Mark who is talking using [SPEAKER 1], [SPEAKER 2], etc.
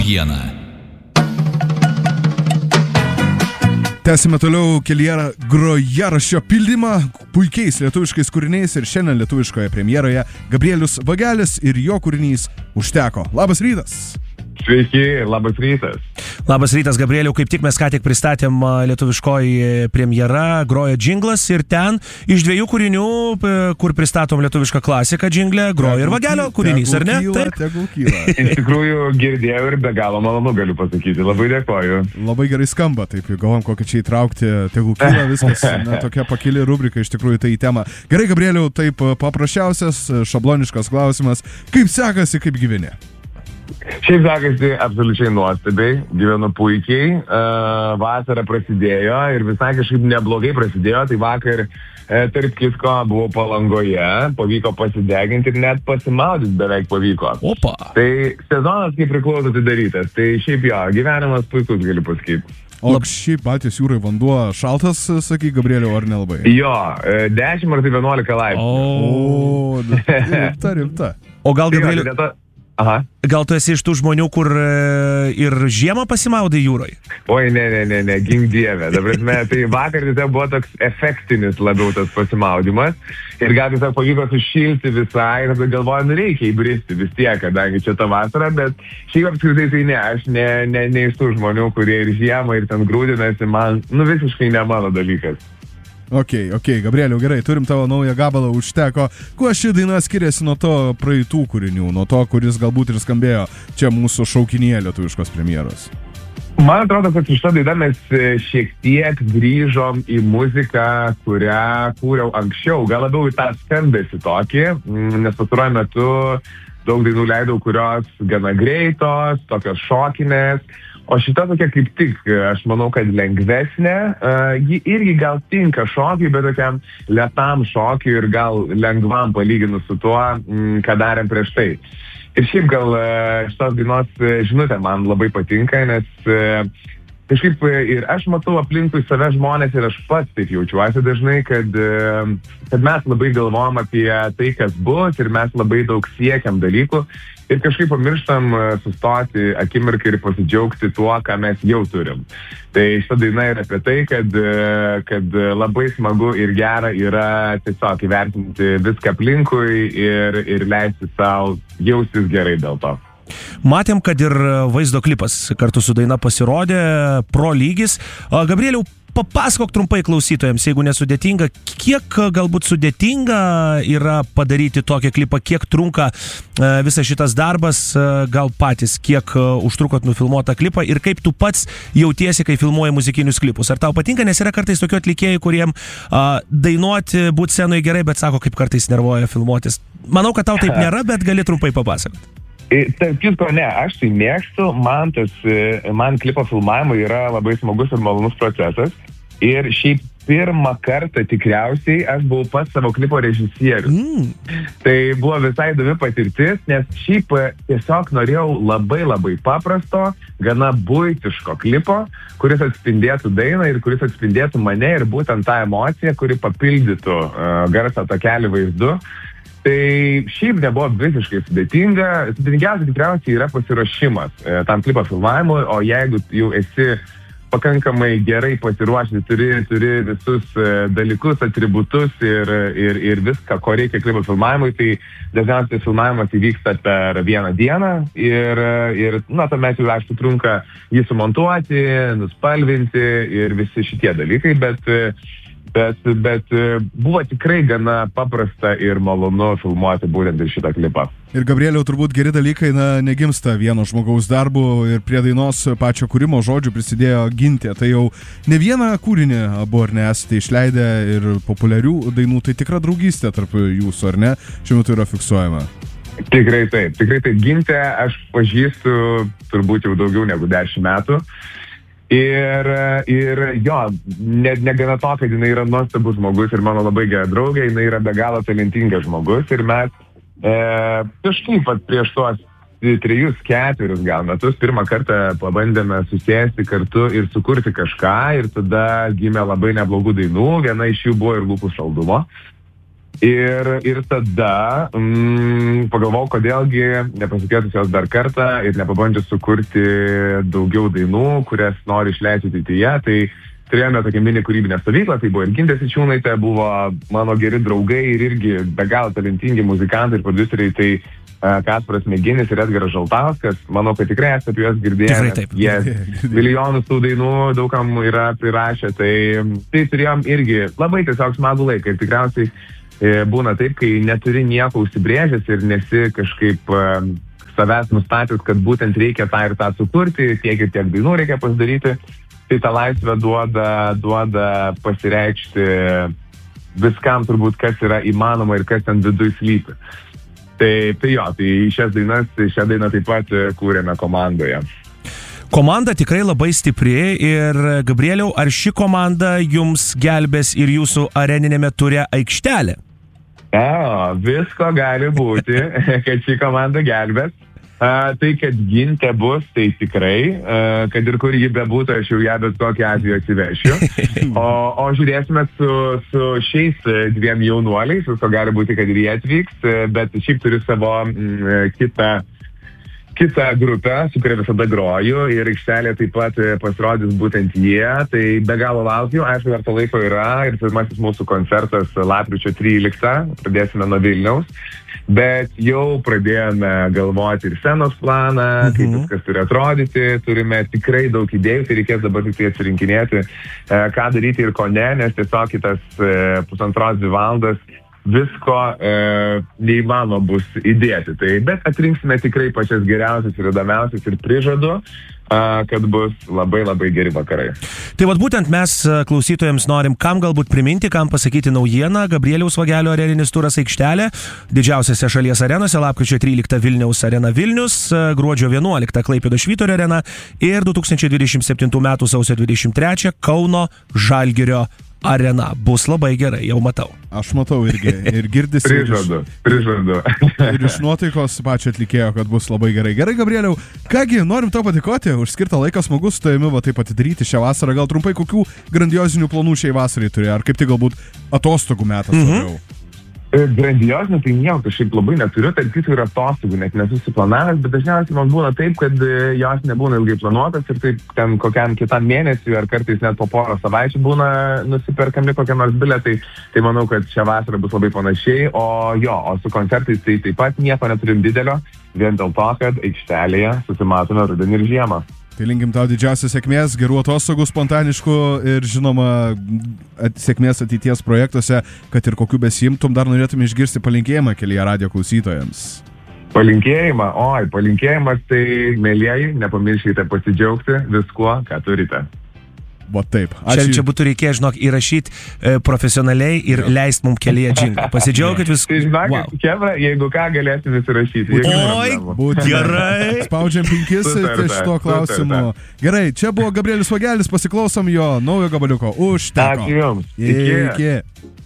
[SPEAKER 1] Naujiena.
[SPEAKER 2] Tęsime toliau kelyje grojaraščio pildymą puikiais lietuviškais kūriniais ir šiandien lietuviškoje premjeroje Gabrielius Vagelis ir jo kūrinys Užteko. Labas rytas.
[SPEAKER 3] Sveiki, labas rytas.
[SPEAKER 4] Labas rytas, Gabrieliau, kaip tik mes ką tik pristatėm lietuviškoji premjera, groja džinglas ir ten iš dviejų kūrinių, kur pristatom lietuvišką klasiką džinglę, groja ir Vagelio kūrinys, ar ne?
[SPEAKER 2] Tegul kyla.
[SPEAKER 3] Iš tikrųjų girdėjau ir be galo malonu galiu pasakyti, labai dėkoju.
[SPEAKER 2] Labai gerai skamba, taip, galvom kokią čia įtraukti, tegul kyla viskas, tokia pakili rubrika iš tikrųjų tai į temą. Gerai, Gabrieliau, taip paprasčiausias, šabloniškas klausimas, kaip sekasi, kaip gyveni?
[SPEAKER 3] Šiaip sekasi absoliučiai nuostabiai, gyvenu puikiai, vasara prasidėjo ir visai kažkaip neblogai prasidėjo, tai vakar tarp kitko buvau Palangoje, pavyko pasideginti ir net pasimaudyti beveik pavyko.
[SPEAKER 4] Opa!
[SPEAKER 3] Tai sezonas kaip priklauso atidarytas, tai šiaip jo, gyvenimas puikus galiu pasakyti.
[SPEAKER 2] O šiaip Baltijos jūrai vanduo šaltas, sakai, Gabrieliau, ar nelabai?
[SPEAKER 3] Jo, 10 ar tai 11 laipsnių.
[SPEAKER 2] O, rimta.
[SPEAKER 4] O gal, Gabrieliau,
[SPEAKER 3] Aha.
[SPEAKER 4] Gal tu esi iš tų žmonių, kur ir žiemą pasimaudai jūroje?
[SPEAKER 3] Oi, ne, gink dieve. Dabar, tai vakar tiesiog buvo toks efektinis labiau tas pasimaudimas ir gal tiesiog pavyko sušilti visai ir galvoju, reikia įbristi vis tiek, kadangi čia ta vasara, bet šiaip apskritai tai ne, aš ne iš tų žmonių, kurie ir žiemą ir ten grūdinasi, man, visiškai ne mano dalykas.
[SPEAKER 2] Ok, Gabrieliau, gerai, turim tavo naują gabalą Užteko. Kuo ši daina skiriasi nuo to praeitų kūrinių, nuo to, kuris galbūt ir skambėjo čia mūsų šaukinyje lietuviškos premjeros?
[SPEAKER 3] Man atrodo, kad šitą dainą mes šiek tiek grįžom į muziką, kurią kūriau anksčiau, gal labiau į tą skambesį tokį, nes pastaruoju metu daug dainų leidau, kurios gana greitos, tokios šokinės. O šita tokia kaip tik, aš manau, kad lengvesnė, ji irgi gal tinka šokiui, bet tokiam lėtam šokiui ir gal lengvam palyginus su tuo, ką darėm prieš tai. Ir šiaip gal šitos dainos žinutė man labai patinka, nes kažkaip ir aš matau aplinkui save žmonės ir aš pats taip jaučiuosi dažnai, kad mes labai galvojam apie tai, kas bus ir mes labai daug siekiam dalykų. Ir kažkaip pamirštam sustoti akimirkai ir pasidžiaugti tuo, ką mes jau turim. Tai šita daina yra apie tai, kad labai smagu ir gera yra tiesiog įvertinti viską aplinkui ir leisti savo jaustis gerai dėl to.
[SPEAKER 4] Matėm, kad ir vaizdo klipas kartu su daina pasirodė, pro lygis. Gabrieliau, papasakok trumpai klausytojams, jeigu nesudėtinga, kiek galbūt sudėtinga yra padaryti tokį klipą, kiek trunka visas šitas darbas, gal patys, kiek užtrukot nufilmuotą klipą ir kaip tu pats jautiesi, kai filmuoji muzikinius klipus. Ar tau patinka, nes yra kartais tokių atlikėjų, kuriem dainuoti, būti scenoje gerai, bet sako, kaip kartais nervuoja filmuotis. Manau, kad tau taip nėra, bet gali trumpai papasakoti.
[SPEAKER 3] Taip, kitko ne, aš tai mėgstu, man klipo filmavimo yra labai smagus ir malonus procesas ir šiaip pirmą kartą tikriausiai aš buvau pats savo klipo režisierius. Tai buvo visai įdomi patirtis, nes šiaip tiesiog norėjau labai paprasto, gana buitiško klipo, kuris atspindėtų dainą ir kuris atspindėtų mane ir būtent tą emociją, kuri papildytų garsą takelį vaizdu. Tai šiaip nebuvo visiškai sudėtinga. Sudėtingiausia tikriausiai yra pasiruošimas tam klipo filmavimui, o jeigu jau esi pakankamai gerai pasiruošęs, turi visus dalykus, atributus ir viską, ko reikia klipo filmavimui, tai dažniausiai filmavimas įvyksta per vieną dieną ir tuomet jau aišku trunka jį sumontuoti, nuspalvinti ir visi šitie dalykai, bet buvo tikrai gana paprasta ir malonu filmuoti būtent ir šitą klipą.
[SPEAKER 2] Ir Gabrieliau, turbūt geri dalykai negimsta vieno žmogaus darbu ir prie dainos pačio kūrimo žodžių prisidėjo Gintė. Tai jau ne vieną kūrinį abu ar ne esate išleidę ir populiarių dainų, tai tikra draugystė tarp jūsų, ar ne? Šiuo metu yra fiksuojama.
[SPEAKER 3] Tikrai taip. Gintė aš pažįstu turbūt jau daugiau negu 10 metų. Ir jo, negana to, kad jinai yra nuostabus žmogus ir mano labai gera draugė, jinai yra be galo talentingas žmogus ir mes kažkaip prieš tuos 3-4 gal metus pirmą kartą pabandėme susėsti kartu ir sukurti kažką ir tada gimė labai neblogų dainų, viena iš jų buvo ir Lūpų saldumo. Ir tada pagalvojau, kodėlgi nepasikėtus jos dar kartą ir nepabandžius sukurti daugiau dainų, kurias nori išleisti ateityje. Tai turėjome tokią mini kūrybinę stovyklą, tai buvo ir Gintė Sičiūnaitė, buvo mano geri draugai ir irgi be galo talentingi muzikantai ir produceriai, tai Kasparas Mėginis ir Edgaras Žaltauskas. Manau, kad tikrai esate apie juos girdėję. Jie milijonus tų dainų daugam yra prirašę, tai turėjom irgi labai tiesiog smagų laiką ir tikriausiai būna taip, kai neturi nieko užsibrėžęs ir nesi kažkaip savęs nustatęs, kad būtent reikia tą ir tą sukurti, tiek ir tiek dainų reikia pasidaryti, tai ta laisvė duoda pasireikšti viskam turbūt, kas yra įmanoma ir kas ten viduj slypi. Tai šią dainą taip pat kūrėme komandoje.
[SPEAKER 4] Komanda tikrai labai stipri ir, Gabrieliau, ar ši komanda jums gelbės ir jūsų areninėme ture aikštelė?
[SPEAKER 3] Visko gali būti, kad ši komanda gelbės. Tai, kad Gintė bus, tai tikrai, kad ir kur ji bebūtų, aš jau ją bet kokį atveju atsivešiu. O žiūrėsime su šiais dviem jaunuoliais, visko gali būti, kad ir jie atvyks, bet šiaip turiu savo kitą grupę, su kuria visada groju ir aikštelė taip pat pasirodys būtent jie, tai be galo laukiu, aišku, dar to laiko yra ir pirmasis mūsų koncertas lapkričio 13, pradėsime nuo Vilniaus, bet jau pradėjome galvoti ir scenos planą, kaip viskas turi atrodyti, turime tikrai daug idėjų, tai reikės dabar tik atsirinkinėti, ką daryti ir ko ne, nes tiesiog kitas 1,5-2 valandas visko neįmanoma bus įdėti. Bet atrinksime tikrai pačias geriausias ir įdomiausias ir prižadu, kad bus labai labai geri vakarai.
[SPEAKER 4] Tai vat būtent mes klausytojams norim kam galbūt priminti, kam pasakyti naujieną. Gabrieliaus Vagelio areninis turas aikštelė, didžiausiose šalies arenose, lapkričio 13 Vilniaus arena Vilnius, gruodžio 11 Klaipėdos Švyturio arena ir 2027 m. sausio 23 Kauno Žalgirio arena. Bus labai gerai, jau matau.
[SPEAKER 2] Aš matau irgi. Ir girdisi.
[SPEAKER 3] Prižadu.
[SPEAKER 2] Ir iš nuotaikos pačio atlikėjo, kad bus labai gerai. Gerai, Gabrieliau. Kągi, norim tau padėkoti už skirtą laiką, smagu su tavimi taip atidaryti šią vasarą. Gal trumpai, kokių grandiozinių planų šiai vasarai turi? Ar kaip tai galbūt atostogų metas labiau?
[SPEAKER 3] Grandiozinė, tai nieko kažkaip labai neturiu, tai kitų yra atostogų, net nesusiplanavęs, bet dažniausiai man būna taip, kad jos nebūna ilgai planuotas ir taip ten kokiam kitam mėnesiui ar kartais net po porą savaičių būna nusiperkami kokie nors bilietai, tai manau, kad šią vasarą bus labai panašiai, o su koncertais tai taip pat nieko neturim didelio, vien dėl to, kad aikštelėje susimatome rudenį ir žiemą.
[SPEAKER 2] Tai linkim tau didžiausios sėkmės, gerų atostogų, spontaniškų ir žinoma sėkmės ateities projektuose, kad ir kokių besimtum, dar norėtume išgirsti palinkėjimą kelyje radijo klausytojams.
[SPEAKER 3] Palinkėjimas tai, mėlyjeji, nepamirškite pasidžiaugti viskuo, ką turite.
[SPEAKER 2] Taip.
[SPEAKER 4] Čia būtų reikėję, žinok, įrašyti profesionaliai ir leisti mums kelyje džinglą. Pasidžiaugit vis.
[SPEAKER 3] Tai žinokit, Kebra, jeigu ką, galėsim įsirašyti.
[SPEAKER 2] Gerai. Spaudžiam 5 ties šito klausimu. Gerai, čia buvo Gabrielis Vagelis, pasiklausom jo naujo gabaliuko. Užteko.
[SPEAKER 3] Ačiū jums.
[SPEAKER 2] Iki.